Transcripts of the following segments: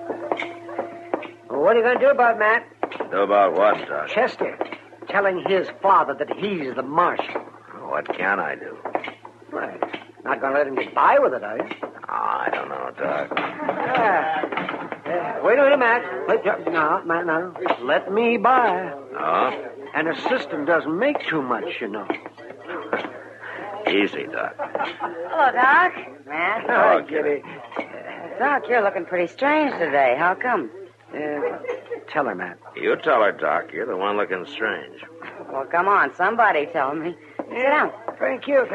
Well, what are you going to do about it, Matt? Do about what, Doc? Chester. Telling his father that he's the marshal. What can I do? Well, not going to let him get by with it, are you? Oh, I don't know, Doc. Wait a minute, Matt. No, Matt, no. Let me by. Oh? An assistant doesn't make too much, you know. Easy, Doc. Hello, Doc. Matt. Hi, Kitty. Doc, you're looking pretty strange today. How come? Tell her, Matt. You tell her, Doc. You're the one looking strange. Well, come on. Somebody tell me. Sit down. Thank you.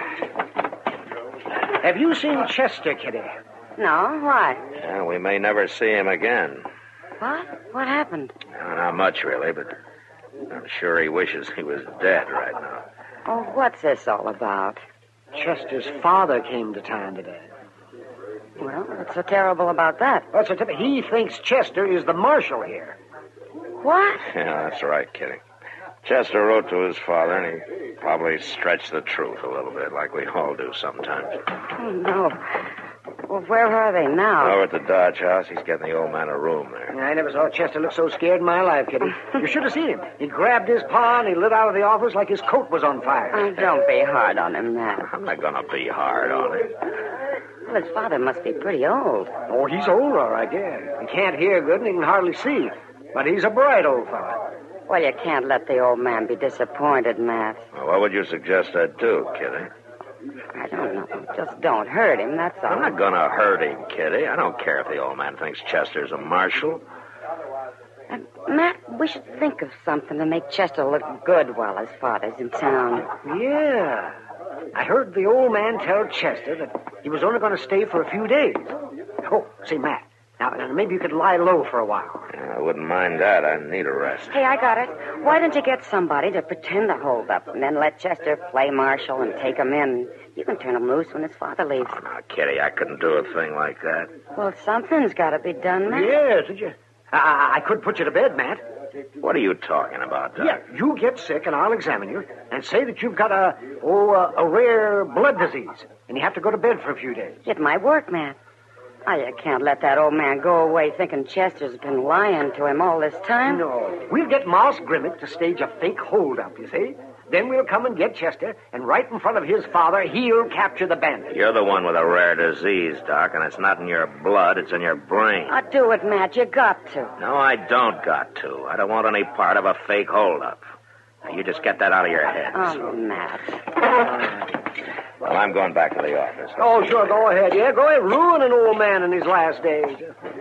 Have you seen Chester, Kitty? No, why? Yeah, we may never see him again. What? What happened? Not much, really, but I'm sure he wishes he was dead right now. Oh, what's this all about? Chester's father came to town today. Well, what's so terrible about that? He thinks Chester is the marshal here. What? Yeah, that's right, Kitty. Chester wrote to his father, and he probably stretched the truth a little bit, like we all do sometimes. Oh, no. Well, where are they now? Over at the Dodge house, he's getting the old man a room there. I never saw Chester look so scared in my life, Kitty. You should have seen him. He grabbed his paw and he lit out of the office like his coat was on fire. Oh, don't be hard on him, Matt. I'm not going to be hard on him. Well, his father must be pretty old. Oh, he's old, all right, yeah. He can't hear good and he can hardly see. But he's a bright old fellow. Well, you can't let the old man be disappointed, Matt. Well, what would you suggest I do, Kitty? I don't know. Just don't hurt him, that's all. I'm not going to hurt him, Kitty. I don't care if the old man thinks Chester's a marshal. Matt, we should think of something to make Chester look good while his father's in town. Yeah. I heard the old man tell Chester that he was only going to stay for a few days. Oh, say, Matt, now maybe you could lie low for a while. Yeah, I wouldn't mind that. I need a rest. Hey, I got it. Why don't you get somebody to pretend to hold up and then let Chester play marshal and take him in? You can turn him loose when his father leaves. Oh, now, Kitty, I couldn't do a thing like that. Well, something's got to be done, Matt. Yes, did you? I could put you to bed, Matt. What are you talking about, Doc? Yeah, you get sick and I'll examine you and say that you've got a rare blood disease and you have to go to bed for a few days. It might work, Matt. Oh, you can't let that old man go away thinking Chester's been lying to him all this time. No. We'll get Moss Grimmick to stage a fake holdup, you see? Then we'll come and get Chester, and right in front of his father, he'll capture the bandit. You're the one with a rare disease, Doc, and it's not in your blood, it's in your brain. I'll do it, Matt. You got to. No, I don't got to. I don't want any part of a fake holdup. Now, you just get that out of your head. Oh, Matt. Well, I'm going back to the office. Oh, sure, go ahead. Yeah, go ahead. Ruin an old man in his last days.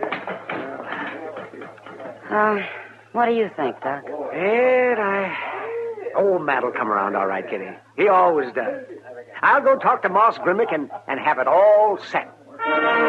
What do you think, Doc? Old Matt'll come around all right, Kitty. He always does. I'll go talk to Moss Grimmick and have it all set.